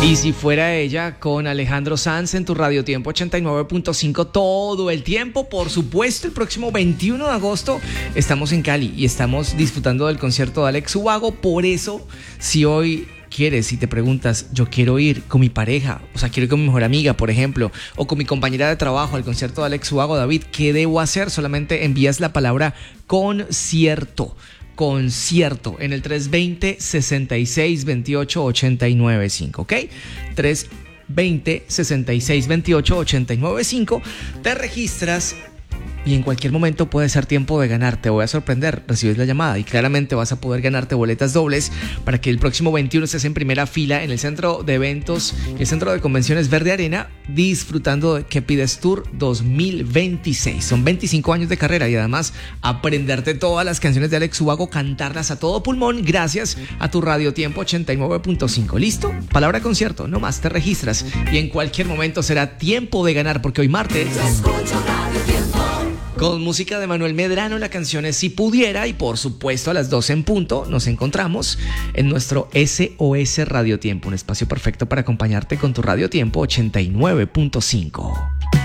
Y si fuera ella, con Alejandro Sanz en tu Radio Tiempo 89.5 todo el tiempo. Por supuesto, el próximo 21 de agosto estamos en Cali y estamos disfrutando del concierto de Alex Ubago. Por eso, si hoy quieres, si te preguntas, yo quiero ir con mi pareja, o sea, quiero ir con mi mejor amiga, por ejemplo, o con mi compañera de trabajo al concierto de Alex Ubago, David, ¿qué debo hacer? Solamente envías la palabra concierto en el 320-6628-895, ¿ok? 320-6628-895, te registras y en cualquier momento puede ser tiempo de ganar. Te voy a sorprender, recibes la llamada y claramente vas a poder ganarte boletas dobles para que el próximo 21 estés en primera fila en el centro de eventos y el centro de convenciones Verde Arena, disfrutando de ¿Qué pides Tour 2026? Son 25 años de carrera y además aprenderte todas las canciones de Alex Ubago, cantarlas a todo pulmón gracias a tu Radio Tiempo 89.5. ¿Listo? Palabra concierto, no más, te registras y en cualquier momento será tiempo de ganar, porque hoy martes con música de Manuel Medrano, la canción es Si Pudiera, y por supuesto a las 12 en punto nos encontramos en nuestro SOS Radio Tiempo, un espacio perfecto para acompañarte con tu Radio Tiempo 89.5.